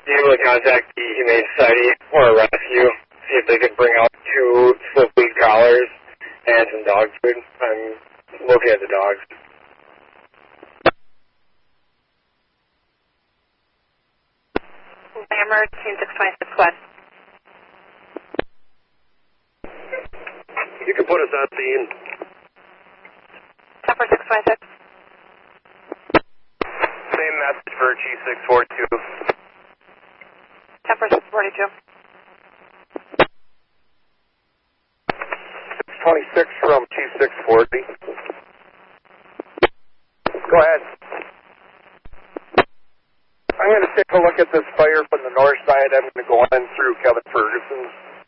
be able to contact the Humane Society or a rescue, see if they could bring out 2 slip-lead collars and some dog food. I'm looking at the dogs. Lammer, Team 626 West. You can put us on scene. 10 for 626. Same message for G642. 10 for 642. 626 from G640. Go ahead. I'm going to take a look at this fire from the north side. I'm going to go in through Kevin Ferguson's